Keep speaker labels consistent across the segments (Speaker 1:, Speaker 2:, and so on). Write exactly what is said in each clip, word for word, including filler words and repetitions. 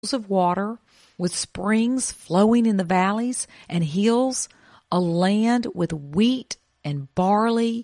Speaker 1: of water, with springs flowing in the valleys and hills, a land with wheat and barley,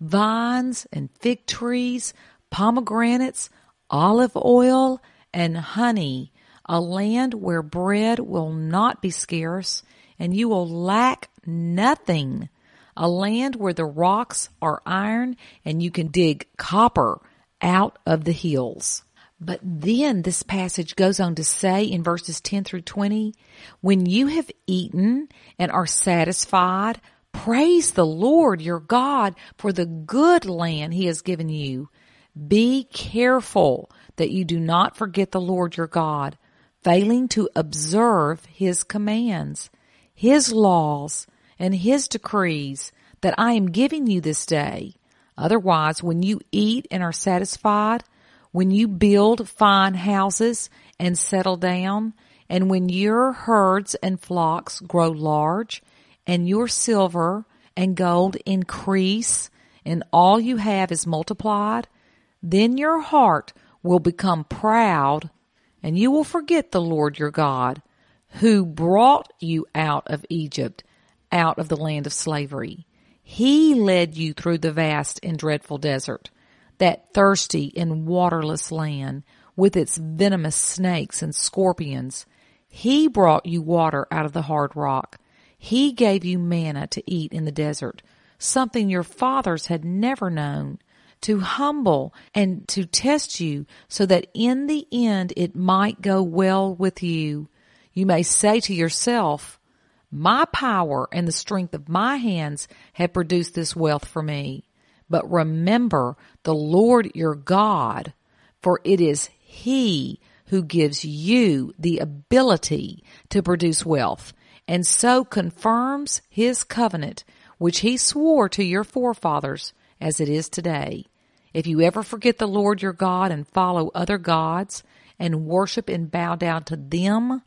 Speaker 1: vines and fig trees, pomegranates, olive oil, and honey, a land where bread will not be scarce, and you will lack nothing, a land where the rocks are iron, and you can dig copper out of the hills. But then this passage goes on to say in verses ten through twenty, when you have eaten and are satisfied, praise the Lord your God for the good land he has given you. Be careful that you do not forget the Lord your God, failing to observe his commands, his laws, and his decrees that I am giving you this day. Otherwise, when you eat and are satisfied, when you build fine houses and settle down, and when your herds and flocks grow large, and your silver and gold increase, and all you have is multiplied, then your heart will become proud, and you will forget the Lord your God, who brought you out of Egypt, out of the land of slavery. He led you through the vast and dreadful desert, that thirsty and waterless land with its venomous snakes and scorpions. He brought you water out of the hard rock. He gave you manna to eat in the desert, something your fathers had never known, to humble and to test you so that in the end it might go well with you. You may say to yourself, my power and the strength of my hands have produced this wealth for me. But remember the Lord your God, for it is he who gives you the ability to produce wealth, and so confirms his covenant, which he swore to your forefathers, as it is today. If you ever forget the Lord your God and follow other gods and worship and bow down to them,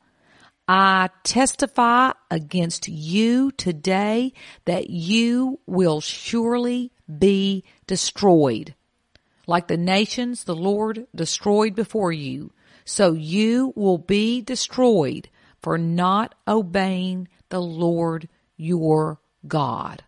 Speaker 1: I testify against you today that you will surely be destroyed. Like the nations the Lord destroyed before you, so you will be destroyed for not obeying the Lord your God.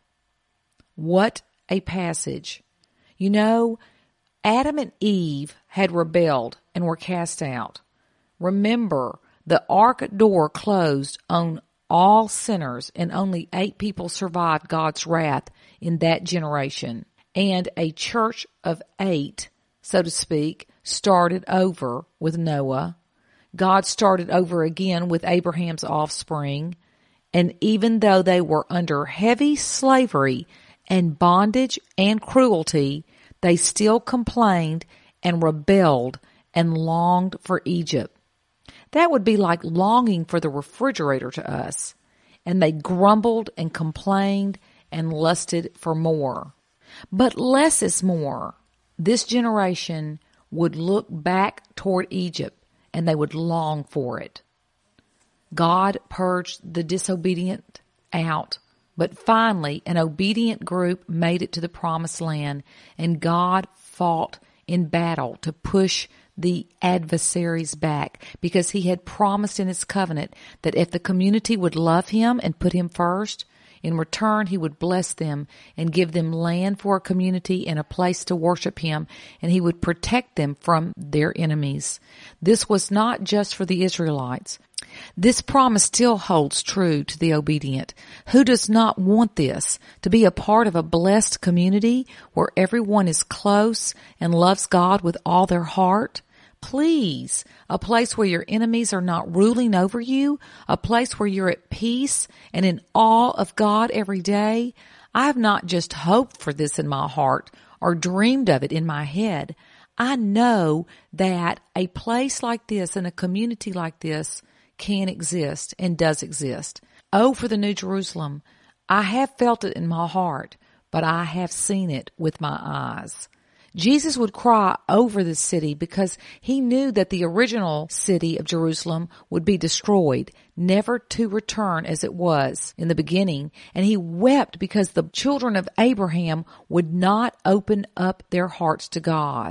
Speaker 1: What a passage. You know, Adam and Eve had rebelled and were cast out. Remember, the ark door closed on all sinners, and only eight people survived God's wrath in that generation. And a church of eight, so to speak, started over with Noah. God started over again with Abraham's offspring. And even though they were under heavy slavery and bondage and cruelty, they still complained and rebelled and longed for Egypt. That would be like longing for the refrigerator to us. And they grumbled and complained and lusted for more. But less is more. This generation would look back toward Egypt, and they would long for it. God purged the disobedient out, but finally an obedient group made it to the promised land, and God fought in battle to push the adversaries back, because he had promised in his covenant that if the community would love him and put him first, in return he would bless them and give them land for a community and a place to worship him, and he would protect them from their enemies. This was not just for the Israelites. This promise still holds true to the obedient. Who does not want this? To be a part of a blessed community where everyone is close and loves God with all their heart? Please, a place where your enemies are not ruling over you, a place where you're at peace and in awe of God every day. I have not just hoped for this in my heart or dreamed of it in my head. I know that a place like this and a community like this can exist and does exist. Oh, for the New Jerusalem. I have felt it in my heart, but I have seen it with my eyes. Jesus would cry over this city because he knew that the original city of Jerusalem would be destroyed, never to return as it was in the beginning. And he wept because the children of Abraham would not open up their hearts to God.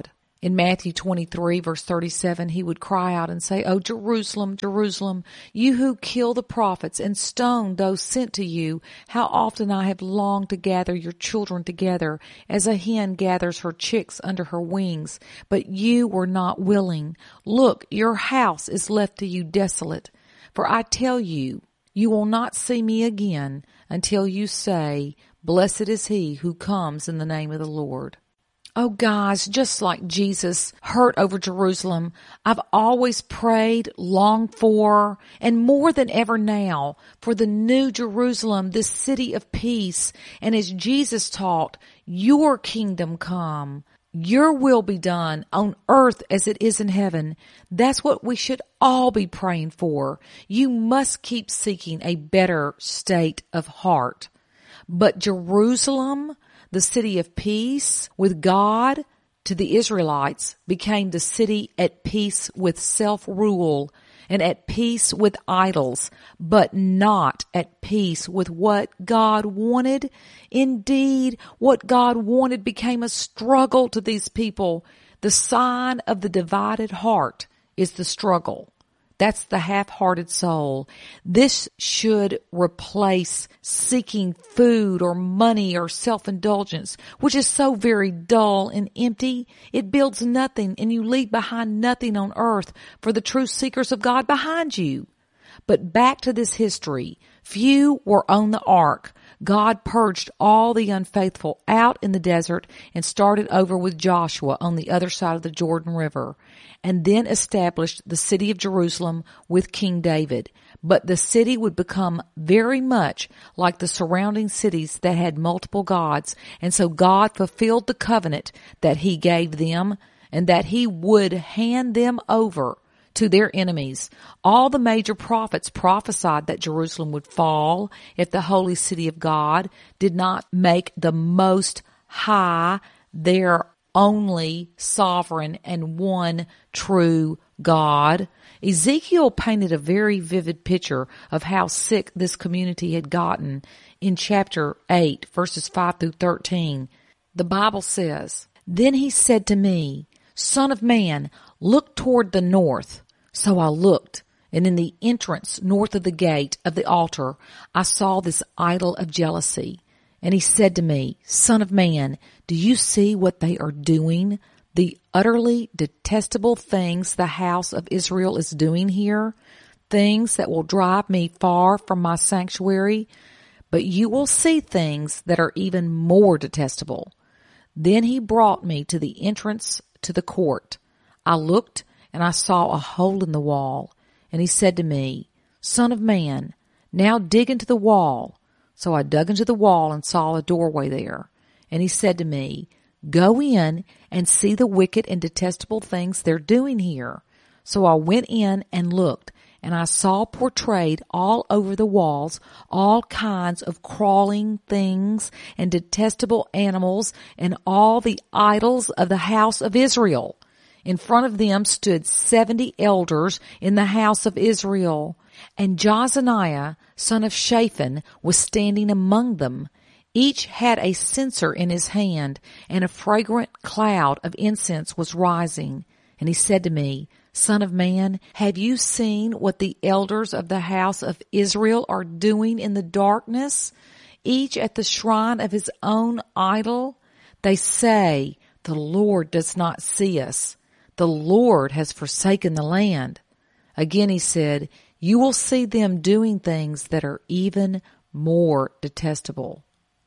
Speaker 1: In Matthew twenty-three, verse thirty-seven, he would cry out and say, "O Jerusalem, Jerusalem, you who kill the prophets and stone those sent to you, how often I have longed to gather your children together as a hen gathers her chicks under her wings, but you were not willing. Look, your house is left to you desolate. For I tell you, you will not see me again until you say, 'Blessed is he who comes in the name of the Lord.'" Oh, guys, just like Jesus hurt over Jerusalem, I've always prayed, longed for, and more than ever now, for the new Jerusalem, this city of peace. And as Jesus taught, your kingdom come, your will be done on earth as it is in heaven. That's what we should all be praying for. You must keep seeking a better state of heart. But Jerusalem, the city of peace with God, to the Israelites became the city at peace with self-rule and at peace with idols, but not at peace with what God wanted. Indeed, what God wanted became a struggle to these people. The sign of the divided heart is the struggle. That's the half-hearted soul. This should replace seeking food or money or self-indulgence, which is so very dull and empty. It builds nothing, and you leave behind nothing on earth for the true seekers of God behind you. But back to this history. Few were on the ark. God purged all the unfaithful out in the desert and started over with Joshua on the other side of the Jordan River, and then established the city of Jerusalem with King David. But the city would become very much like the surrounding cities that had multiple gods, and so God fulfilled the covenant that he gave them, and that he would hand them over to their enemies. All the major prophets prophesied that Jerusalem would fall if the holy city of God did not make the Most High their only sovereign and one true God. Ezekiel painted a very vivid picture of how sick this community had gotten in chapter eight, verses five through thirteen. The Bible says, "Then he said to me, 'Son of man, look toward the north.' So I looked, and in the entrance north of the gate of the altar, I saw this idol of jealousy. And he said to me, 'Son of man, do you see what they are doing? The utterly detestable things the house of Israel is doing here, things that will drive me far from my sanctuary. But you will see things that are even more detestable.' Then he brought me to the entrance to the court. I looked, and I saw a hole in the wall. And he said to me, 'Son of man, now dig into the wall.' So I dug into the wall and saw a doorway there. And he said to me, 'Go in and see the wicked and detestable things they're doing here.' So I went in and looked, and I saw portrayed all over the walls all kinds of crawling things and detestable animals and all the idols of the house of Israel. In front of them stood seventy elders in the house of Israel, and Jazaniah, son of Shaphan, was standing among them. Each had a censer in his hand, and a fragrant cloud of incense was rising. And he said to me, 'Son of man, have you seen what the elders of the house of Israel are doing in the darkness, each at the shrine of his own idol? They say, the Lord does not see us. The Lord has forsaken the land.' Again he said, 'You will see them doing things that are even more detestable.'"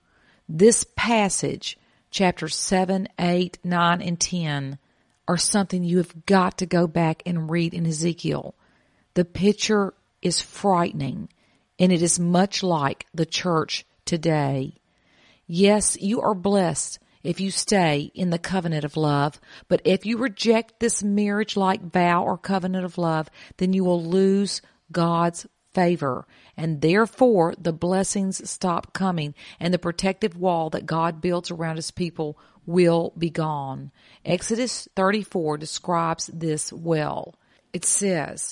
Speaker 1: This passage, chapters seven, eight, nine, and ten, are something you have got to go back and read in Ezekiel. The picture is frightening, and it is much like the church today. Yes, you are blessed if you stay in the covenant of love, but if you reject this marriage-like vow or covenant of love, then you will lose God's favor, and therefore the blessings stop coming, and the protective wall that God builds around his people will be gone. Exodus thirty-four describes this well. It says,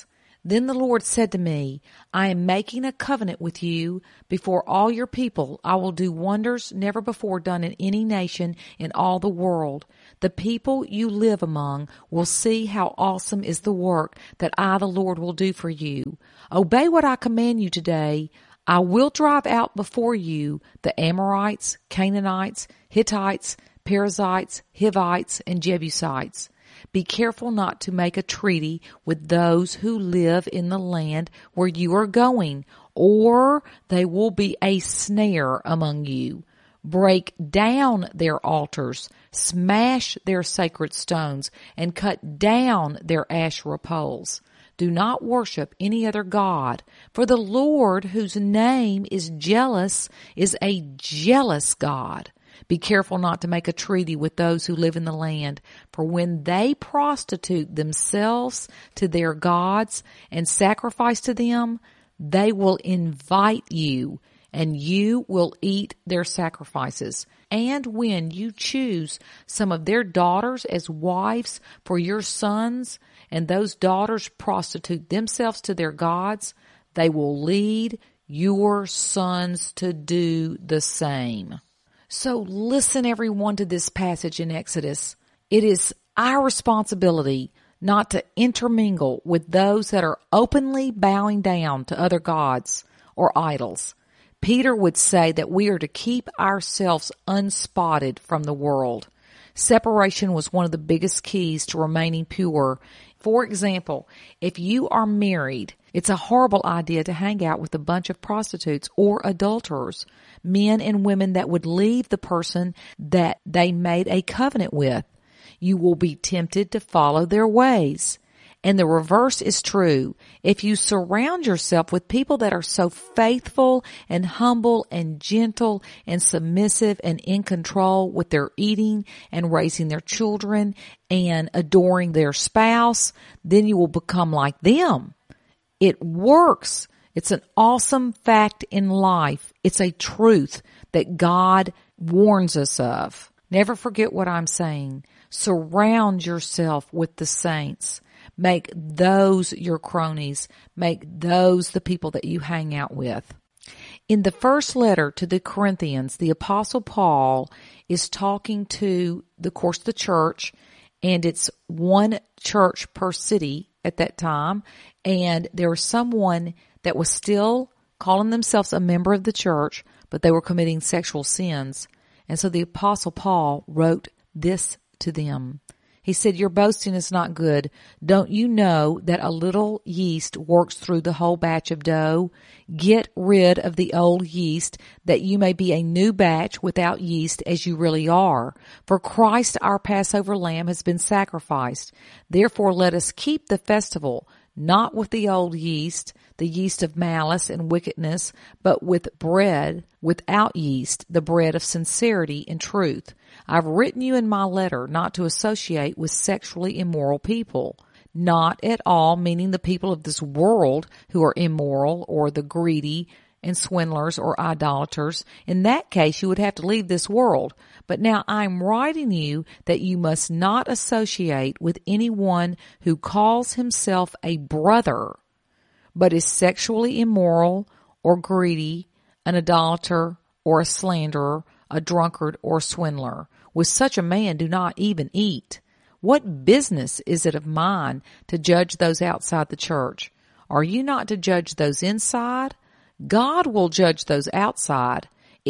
Speaker 1: Then the Lord said to me, I am making a covenant with you before all your people. I will do wonders never before done in any nation in all the world. The people you live among will see how awesome is the work that I, the Lord, will do for you. Obey what I command you today. I will drive out before you the Amorites, Canaanites, Hittites, Perizzites, Hivites, and Jebusites. Be careful not to make a treaty with those who live in the land where you are going, or they will be a snare among you. Break down their altars, smash their sacred stones, and cut down their Asherah poles. Do not worship any other god, for the Lord, whose name is jealous, is a jealous God. Be careful not to make a treaty with those who live in the land, for when they prostitute themselves to their gods and sacrifice to them, they will invite you, and you will eat their sacrifices. And when you choose some of their daughters as wives for your sons, and those daughters prostitute themselves to their gods, they will lead your sons to do the same. So listen, everyone, to this passage in Exodus. It is our responsibility not to intermingle with those that are openly bowing down to other gods or idols. Peter would say that we are to keep ourselves unspotted from the world. Separation was one of the biggest keys to remaining pure. For example, if you are married, it's a horrible idea to hang out with a bunch of prostitutes or adulterers, men and women that would leave the person that they made a covenant with. You will be tempted to follow their ways. And the reverse is true. If you surround yourself with people that are so faithful and humble and gentle and submissive and in control with their eating and raising their children and adoring their spouse, then you will become like them. It works. It's an awesome fact in life. It's a truth that God warns us of. Never forget what I'm saying. Surround yourself with the saints. Make those your cronies. Make those the people that you hang out with. In the first letter to the Corinthians, the Apostle Paul is talking to, of course, the church, and it's one church per city at that time, and there was someone that was still calling themselves a member of the church, but they were committing sexual sins. And so the Apostle Paul wrote this to them. He said, your boasting is not good. Don't you know that a little yeast works through the whole batch of dough? Get rid of the old yeast, that you may be a new batch without yeast as you really are. For Christ our Passover lamb has been sacrificed. Therefore let us keep the festival, not with the old yeast, the yeast of malice and wickedness, but with bread without yeast, the bread of sincerity and truth. I've written you in my letter not to associate with sexually immoral people. Not at all meaning the people of this world who are immoral or the greedy and swindlers or idolaters. In that case, you would have to leave this world. But now I'm writing you that you must not associate with anyone who calls himself a brother, but is sexually immoral or greedy, an idolater or a slanderer, a drunkard or swindler. With such a man do not even eat. What business is it of mine to judge those outside the church? Are you not to judge those inside? God will judge those outside.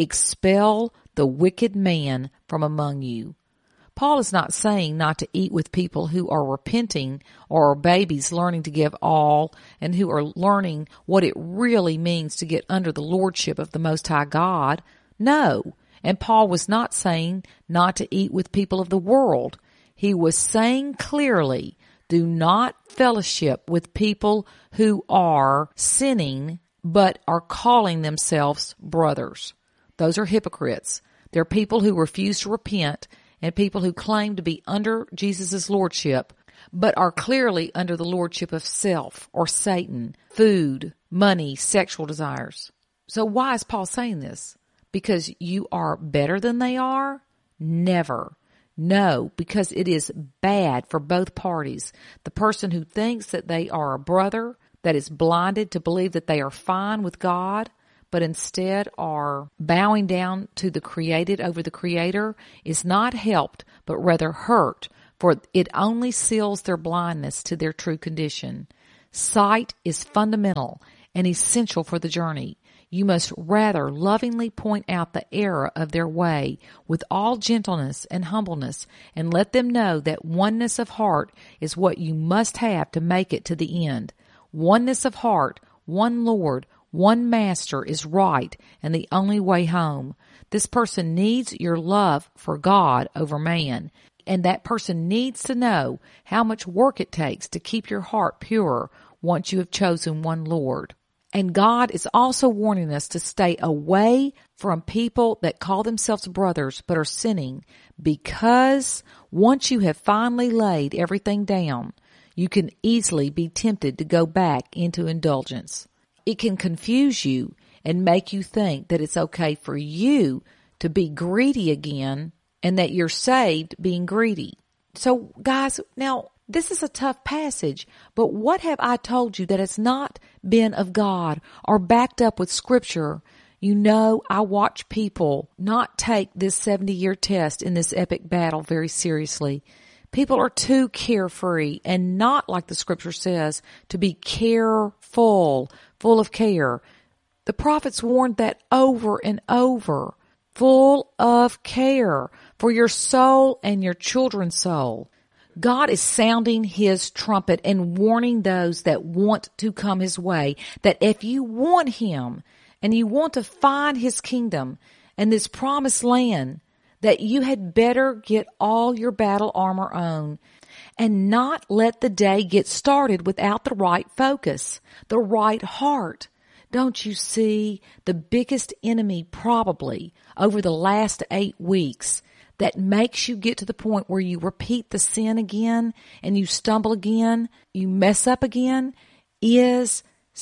Speaker 1: Expel the wicked man from among you. Paul is not saying not to eat with people who are repenting or are babies learning to give all and who are learning what it really means to get under the lordship of the Most High God. No. And Paul was not saying not to eat with people of the world. He was saying clearly, do not fellowship with people who are sinning but are calling themselves brothers. Those are hypocrites. They're people who refuse to repent and people who claim to be under Jesus' lordship but are clearly under the lordship of self or Satan, food, money, sexual desires. So why is Paul saying this? Because you are better than they are? Never. No, because it is bad for both parties. The person who thinks that they are a brother, that is blinded to believe that they are fine with God, but instead are bowing down to the created over the Creator, is not helped, but rather hurt, for it only seals their blindness to their true condition. Sight is fundamental and essential for the journey. You must rather lovingly point out the error of their way with all gentleness and humbleness, and let them know that oneness of heart is what you must have to make it to the end. Oneness of heart, one Lord, one Master is right and the only way home. This person needs your love for God over man, and that person needs to know how much work it takes to keep your heart pure once you have chosen one Lord. And God is also warning us to stay away from people that call themselves brothers but are sinning, because once you have finally laid everything down, you can easily be tempted to go back into indulgence. It can confuse you and make you think that it's okay for you to be greedy again and that you're saved being greedy. So guys, now this is a tough passage, but what have I told you that has not been of God or backed up with Scripture? You know, I watch people not take this seventy-year test in this epic battle very seriously. People are too carefree and not, like the Scripture says, to be careful, full of care. The prophets warned that over and over. Full of care for your soul and your children's soul. God is sounding his trumpet and warning those that want to come his way that if you want him and you want to find his kingdom and this promised land, that you had better get all your battle armor on and not let the day get started without the right focus, the right heart. Don't you see the biggest enemy probably over the last eight weeks that makes you get to the point where you repeat the sin again and you stumble again, you mess up again, is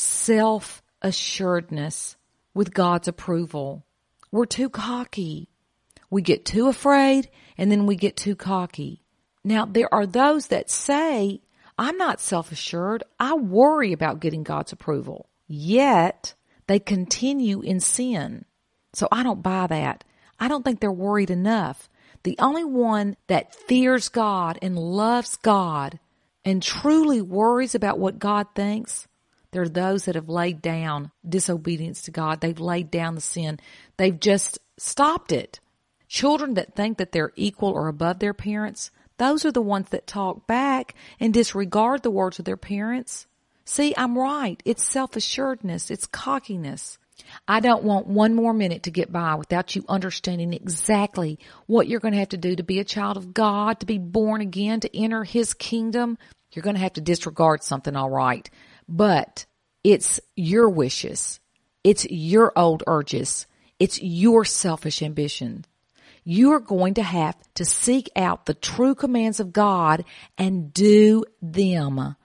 Speaker 1: self-assuredness with God's approval. We're too cocky. We get too afraid and then we get too cocky. Now, there are those that say, I'm not self-assured. I worry about getting God's approval. Yet, they continue in sin. So I don't buy that. I don't think they're worried enough. The only one that fears God and loves God and truly worries about what God thinks, there are those that have laid down disobedience to God. They've laid down the sin. They've just stopped it. Children that think that they're equal or above their parents, those are the ones that talk back and disregard the words of their parents. See, I'm right. It's self-assuredness. It's cockiness. I don't want one more minute to get by without you understanding exactly what you're going to have to do to be a child of God, to be born again, to enter his kingdom. You're going to have to disregard something, all right. But it's your wishes. It's your old urges. It's your selfish ambition. You are going to have to seek out the true commands of God and do them.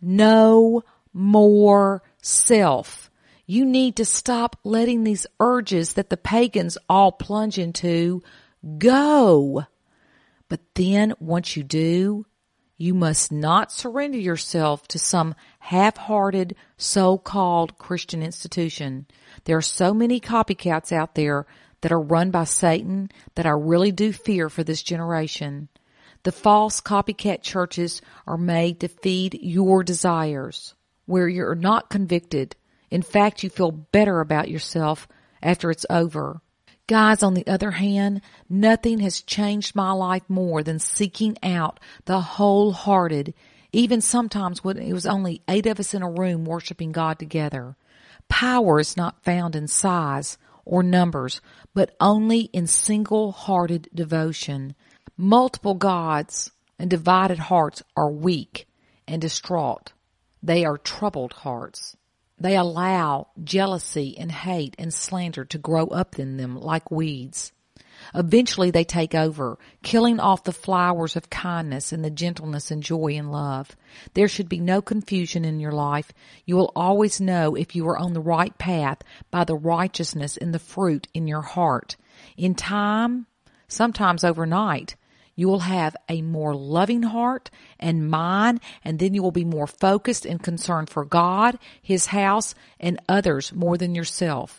Speaker 1: No more self. You need to stop letting these urges that the pagans all plunge into go. But then once you do, you must not surrender yourself to some half-hearted so-called Christian institution. There are so many copycats out there that are run by Satan that I really do fear for this generation. The false copycat churches are made to feed your desires, where you're not convicted. In fact, you feel better about yourself after it's over. Guys, on the other hand, nothing has changed my life more than seeking out the wholehearted, even sometimes when it was only eight of us in a room worshiping God together. Power is not found in size or numbers, but only in single-hearted devotion. Multiple gods and divided hearts are weak and distraught. They are troubled hearts. They allow jealousy and hate and slander to grow up in them like weeds. Eventually they take over, killing off the flowers of kindness and the gentleness and joy and love. There should be no confusion in your life. You will always know if you are on the right path by the righteousness and the fruit in your heart. In time, sometimes overnight, You will have a more loving heart and mind, and then you will be more focused and concerned for God, His house, and others more than yourself.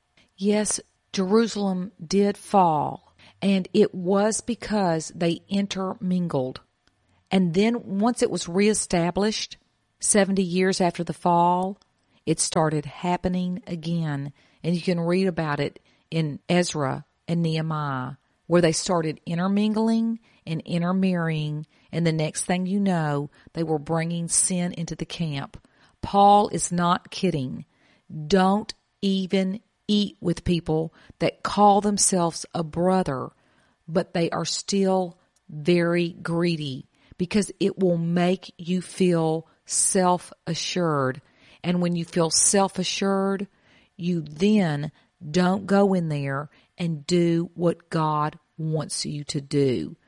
Speaker 1: Yes, Jerusalem did fall, and it was because they intermingled. And then once it was reestablished, seventy years after the fall, it started happening again. And you can read about it in Ezra and Nehemiah, where they started intermingling and intermarrying, and the next thing you know, they were bringing sin into the camp. Paul is not kidding. Don't even eat with people that call themselves a brother, but they are still very greedy, because it will make you feel self-assured. And when you feel self-assured, you then don't go in there and do what God wants you to do.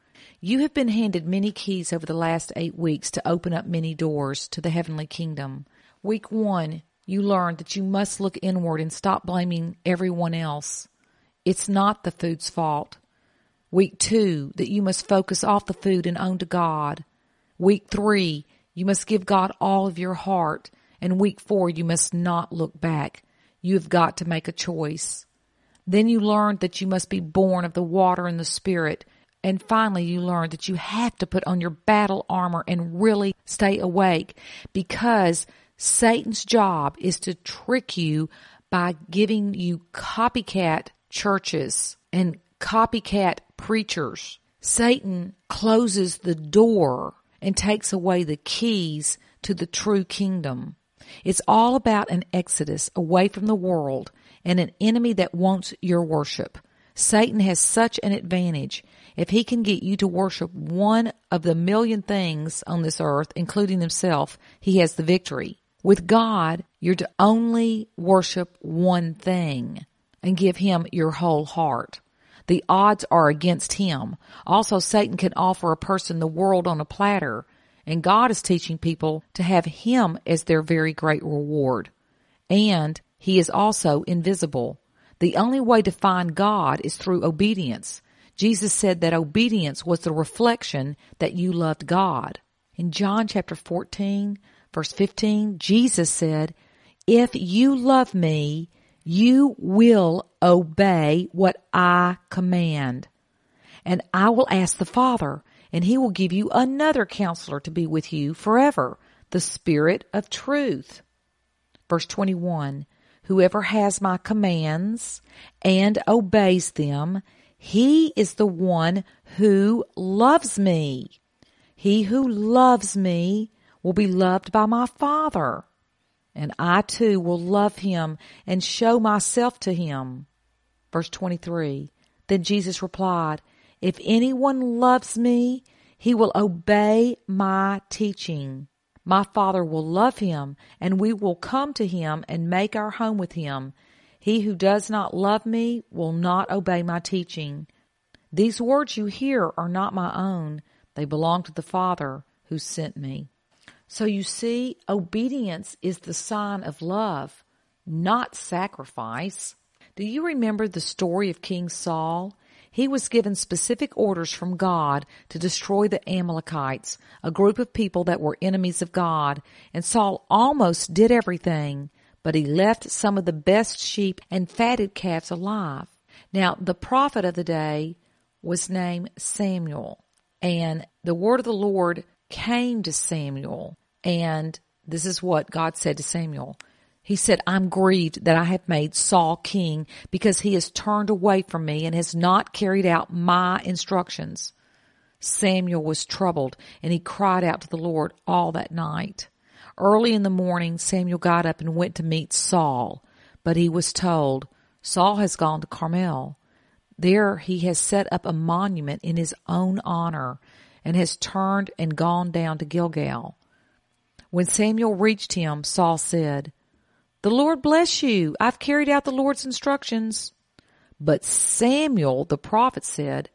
Speaker 1: You have been handed many keys over the last eight weeks to open up many doors to the heavenly kingdom. Week one, you learned that you must look inward and stop blaming everyone else. It's not the food's fault. Week two, that you must focus off the food and on to God. Week three, you must give God all of your heart. And week four, you must not look back. You have got to make a choice. Then you learned that you must be born of the water and the Spirit. And finally, you learned that you have to put on your battle armor and really stay awake, because Satan's job is to trick you by giving you copycat churches and copycat preachers. Satan closes the door and takes away the keys to the true kingdom. It's all about an exodus away from the world and an enemy that wants your worship. Satan has such an advantage. If he can get you to worship one of the million things on this earth, including himself, he has the victory. With God, you're to only worship one thing and give him your whole heart. The odds are against him. Also, Satan can offer a person the world on a platter, and God is teaching people to have him as their very great reward. And he is also invisible. The only way to find God is through obedience. Jesus said that obedience was the reflection that you loved God. In John chapter fourteen, verse fifteen, Jesus said, "If you love me, you will obey what I command. And I will ask the Father, and he will give you another counselor to be with you forever, the Spirit of truth." Verse twenty-one, "Whoever has my commands and obeys them, he is the one who loves me. He who loves me will be loved by my Father, and I too will love him and show myself to him." Verse twenty-three, then Jesus replied, "If anyone loves me, he will obey my teaching. My Father will love him, and we will come to him and make our home with him. He who does not love me will not obey my teaching. These words you hear are not my own. They belong to the Father who sent me." So you see, obedience is the sign of love, not sacrifice. Do you remember the story of King Saul? He was given specific orders from God to destroy the Amalekites, a group of people that were enemies of God, and Saul almost did everything, but he left some of the best sheep and fatted calves alive. Now, the prophet of the day was named Samuel, and the word of the Lord came to Samuel, and this is what God said to Samuel. He said, "I'm grieved that I have made Saul king because he has turned away from me and has not carried out my instructions." Samuel was troubled, and he cried out to the Lord all that night. Early in the morning, Samuel got up and went to meet Saul, but he was told, "Saul has gone to Carmel. There he has set up a monument in his own honor and has turned and gone down to Gilgal." When Samuel reached him, Saul said, "The Lord bless you. I've carried out the Lord's instructions." But Samuel, the prophet, said,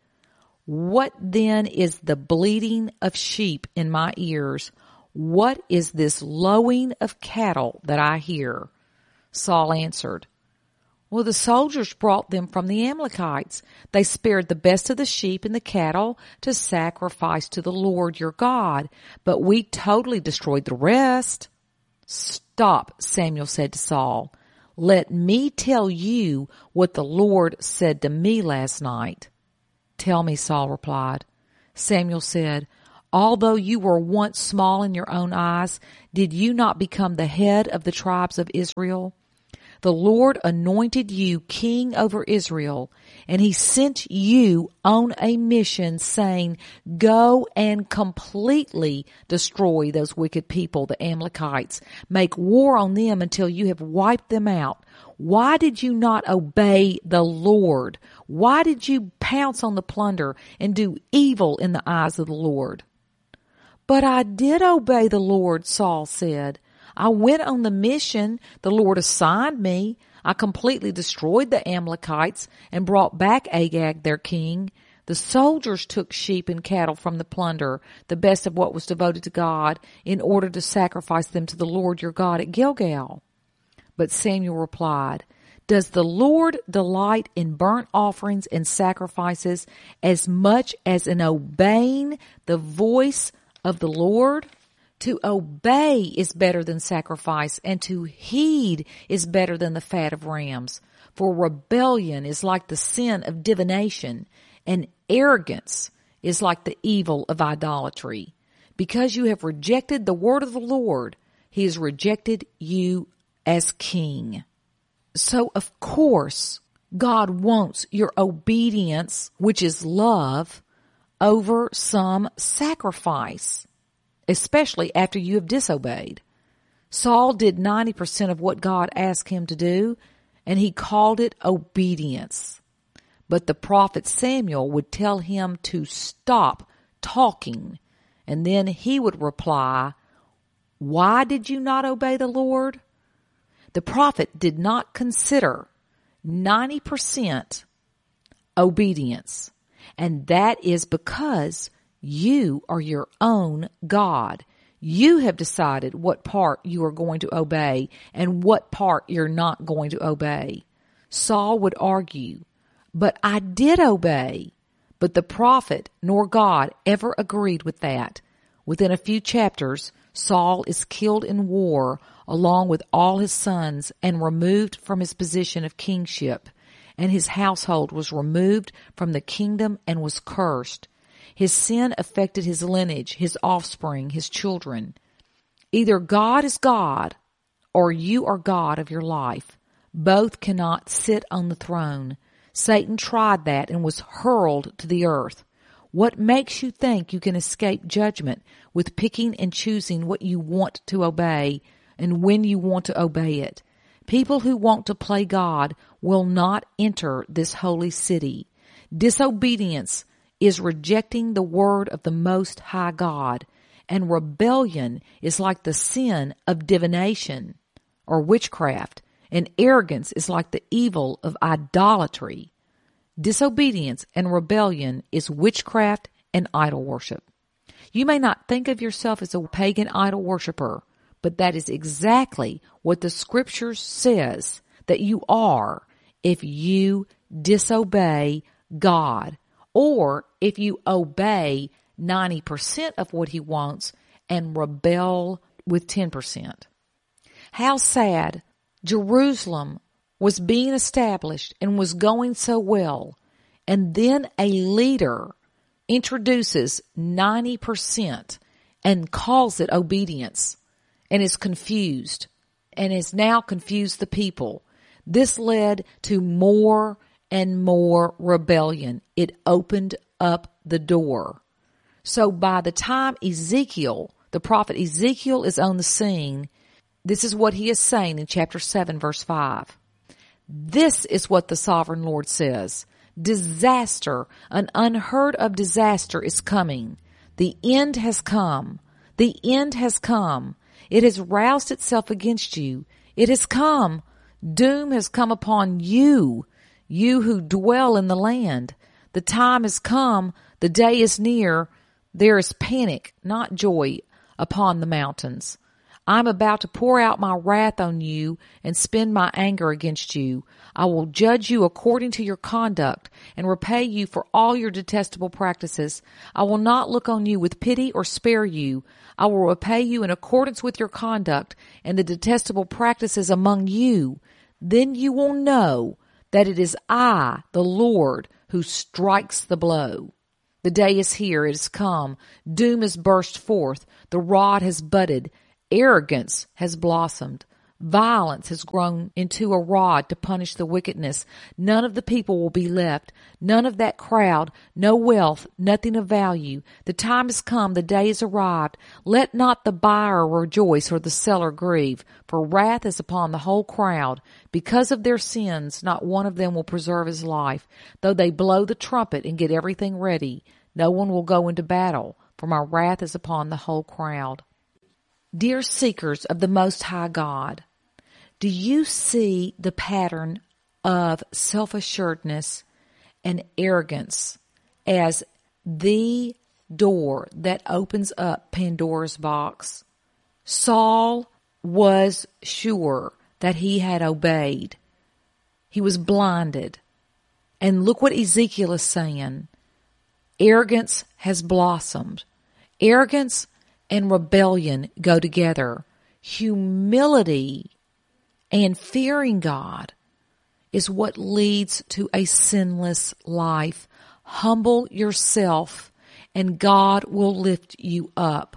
Speaker 1: "What then is the bleating of sheep in my ears? What is this lowing of cattle that I hear?" Saul answered, Well, the soldiers brought them from the Amalekites. They spared the best of the sheep and the cattle to sacrifice to the Lord your God, but we totally destroyed the rest. Stop, Samuel said to Saul. Let me tell you what the Lord said to me last night. Tell me, Saul replied. Samuel said, although you were once small in your own eyes, did you not become the head of the tribes of Israel? The Lord anointed you king over Israel, and he sent you on a mission saying, go and completely destroy those wicked people, the Amalekites. Make war on them until you have wiped them out. Why did you not obey the Lord? Why did you pounce on the plunder and do evil in the eyes of the Lord? But I did obey the Lord, Saul said. I went on the mission the Lord assigned me. I completely destroyed the Amalekites and brought back Agag, their king. The soldiers took sheep and cattle from the plunder, the best of what was devoted to God, in order to sacrifice them to the Lord your God at Gilgal. But Samuel replied, does the Lord delight in burnt offerings and sacrifices as much as in obeying the voice of the Lord? To obey is better than sacrifice, and to heed is better than the fat of rams. For rebellion is like the sin of divination, and arrogance is like the evil of idolatry. Because you have rejected the word of the Lord, he has rejected you as king. So, of course, God wants your obedience, which is love, over some sacrifice, especially after you have disobeyed. Saul did ninety percent of what God asked him to do, and he called it obedience. But the prophet Samuel would tell him to stop talking, and then he would reply, why did you not obey the Lord? The prophet did not consider ninety percent obedience, and that is because you are your own God. You have decided what part you are going to obey and what part you're not going to obey. Saul would argue, but I did obey. But the prophet nor God ever agreed with that. Within a few chapters, Saul is killed in war along with all his sons and removed from his position of kingship, and his household was removed from the kingdom and was cursed. His sin affected his lineage, his offspring, his children. Either God is God or you are God of your life. Both cannot sit on the throne. Satan tried that and was hurled to the earth. What makes you think you can escape judgment with picking and choosing what you want to obey and when you want to obey it? People who want to play God will not enter this holy city. Disobedience is rejecting the word of the Most High God, and rebellion is like the sin of divination or witchcraft, and arrogance is like the evil of idolatry. Disobedience and rebellion is witchcraft and idol worship. You may not think of yourself as a pagan idol worshiper, but that is exactly what the scripture says that you are if you disobey God, or if you obey ninety percent of what he wants and rebel with ten percent. How sad. Jerusalem was being established and was going so well, and then a leader introduces ninety percent and calls it obedience and is confused and has now confused the people. This led to more and more rebellion. It opened up the door. So by the time Ezekiel, the prophet Ezekiel, is on the scene, this is what he is saying in chapter seven, verse five. This is what the sovereign Lord says. Disaster, an unheard of disaster is coming. The end has come. The end has come. It has roused itself against you. It has come. Doom has come upon you. You who dwell in the land. The time has come. The day is near. There is panic, not joy, upon the mountains. I am about to pour out my wrath on you and spend my anger against you. I will judge you according to your conduct and repay you for all your detestable practices. I will not look on you with pity or spare you. I will repay you in accordance with your conduct and the detestable practices among you. Then you will know that it is I, the Lord, who strikes the blow. The day is here, it has come. Doom has burst forth. The rod has budded. Arrogance has blossomed. Violence has grown into a rod to punish the wickedness. None of the people will be left. None of that crowd. No wealth. Nothing of value. The time has come. The day has arrived. Let not the buyer rejoice or the seller grieve, for wrath is upon the whole crowd. Because of their sins, not one of them will preserve his life. Though they blow the trumpet and get everything ready, no one will go into battle, for my wrath is upon the whole crowd. Dear seekers of the Most High God, do you see the pattern of self-assuredness and arrogance as the door that opens up Pandora's box? Saul was sure that he had obeyed. He was blinded. And look what Ezekiel is saying. Arrogance has blossomed. Arrogance and rebellion go together. Humility and fearing God is what leads to a sinless life. Humble yourself and God will lift you up.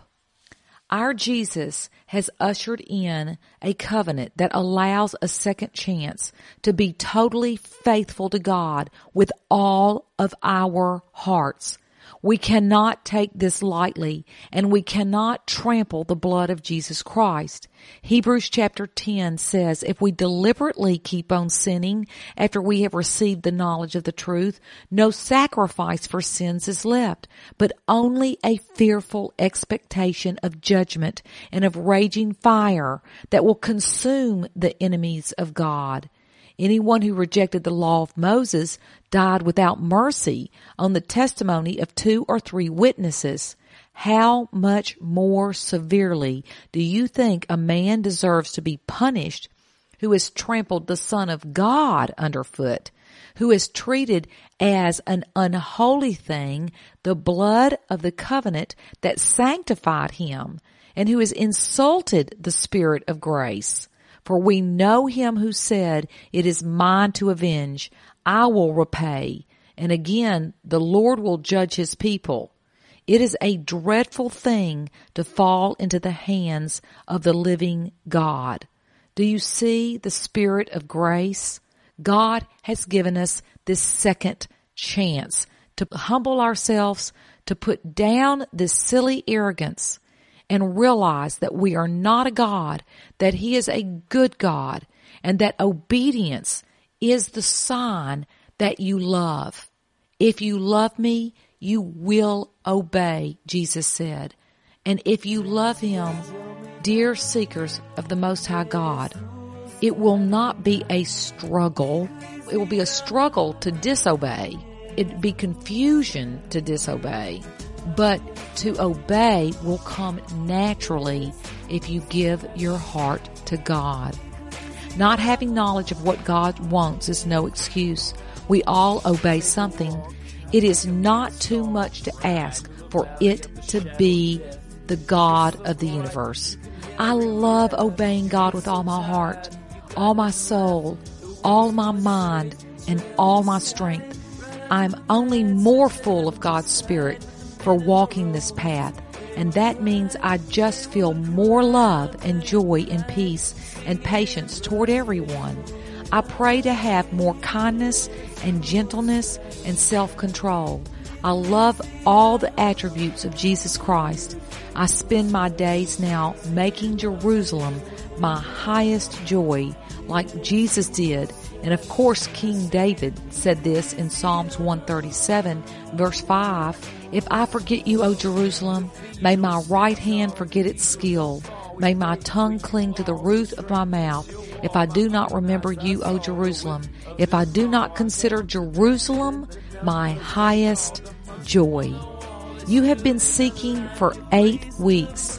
Speaker 1: Our Jesus has ushered in a covenant that allows a second chance to be totally faithful to God with all of our hearts. We cannot take this lightly, and we cannot trample the blood of Jesus Christ. Hebrews chapter ten says, if we deliberately keep on sinning after we have received the knowledge of the truth, no sacrifice for sins is left, but only a fearful expectation of judgment and of raging fire that will consume the enemies of God. Anyone who rejected the law of Moses died without mercy on the testimony of two or three witnesses. How much more severely do you think a man deserves to be punished who has trampled the Son of God underfoot, who has treated as an unholy thing the blood of the covenant that sanctified him, and who has insulted the Spirit of grace? For we know him who said, it is mine to avenge, I will repay. And again, the Lord will judge his people. It is a dreadful thing to fall into the hands of the living God. Do you see the Spirit of grace? God has given us this second chance to humble ourselves, to put down this silly arrogance, and realize that we are not a God, that he is a good God, and that obedience is the sign that you love. If you love me, you will obey, Jesus said. And if you love him, dear seekers of the Most High God, it will not be a struggle. It will be a struggle to disobey. It'd be confusion to disobey. But to obey will come naturally if you give your heart to God. Not having knowledge of what God wants is no excuse. We all obey something. It is not too much to ask for it to be the God of the universe. I love obeying God with all my heart, all my soul, all my mind, and all my strength. I'm only more full of God's Spirit for walking this path, and that means I just feel more love and joy and peace and patience toward everyone. I pray to have more kindness and gentleness and self-control. I love all the attributes of Jesus Christ. I spend my days now making Jerusalem my highest joy, like Jesus did. And of course, King David said this in Psalms one thirty-seven, verse five, if I forget you, O Jerusalem, may my right hand forget its skill. May my tongue cling to the roof of my mouth. If I do not remember you, O Jerusalem, if I do not consider Jerusalem my highest joy. You have been seeking for eight weeks.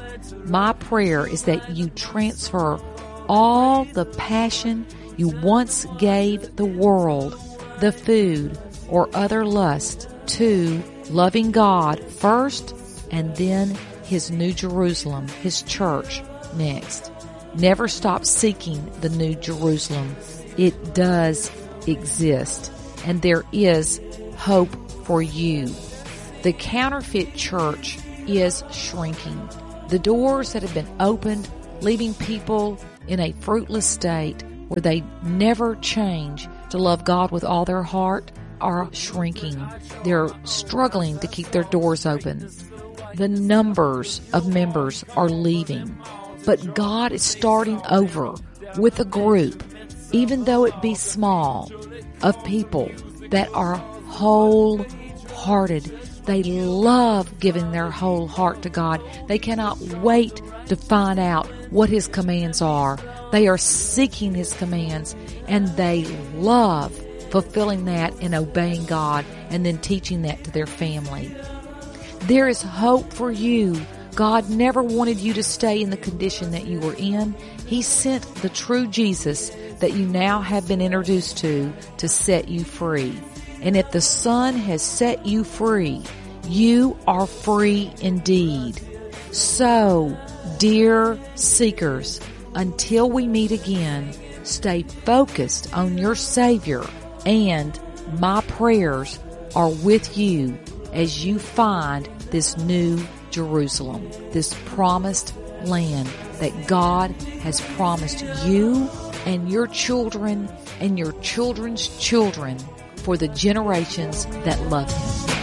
Speaker 1: my prayer is that you transfer all the passion you once gave the world, the food, or other lust to loving God first and then His New Jerusalem, His church, next. Never stop seeking the New Jerusalem. It does exist, and there is hope for you. The counterfeit church is shrinking. The doors that have been opened, leaving people in a fruitless state where they never change to love God with all their heart, are shrinking. They're struggling to keep their doors open. The numbers of members are leaving. But God is starting over with a group, even though it be small, of people that are wholehearted. They love giving their whole heart to God. They cannot wait to find out what His commands are. They are seeking His commands, and they love fulfilling that and obeying God and then teaching that to their family. There is hope for you. God never wanted you to stay in the condition that you were in. He sent the true Jesus that you now have been introduced to to set you free. And if the Son has set you free, you are free indeed. So, dear seekers, until we meet again, stay focused on your Savior, and my prayers are with you as you find this new Jerusalem, this promised land that God has promised you and your children and your children's children for the generations that love Him.